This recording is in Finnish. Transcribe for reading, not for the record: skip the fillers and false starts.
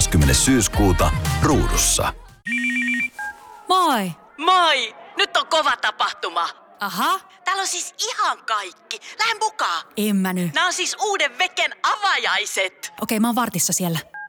20. syyskuuta Ruudussa. Moi! Moi! Nyt on kova tapahtuma. Aha. Täällä on siis ihan kaikki. Lähden mukaan. En mä nyt. Nämä on siis uuden Veken avajaiset. Okei, mä oon vartissa siellä.